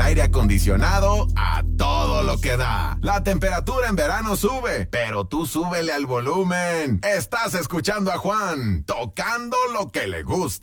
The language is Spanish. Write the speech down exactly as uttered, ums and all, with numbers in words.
aire acondicionado a todo lo que da. La temperatura en verano sube, pero tú súbele al volumen. Estás escuchando a Juan, tocando lo que le gusta.